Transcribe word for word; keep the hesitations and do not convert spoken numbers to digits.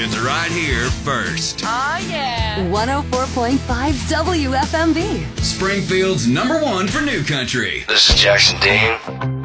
is right here first. Oh, yeah. one oh four point five W F M B. Springfield's number one for new country. This is Jackson Dean.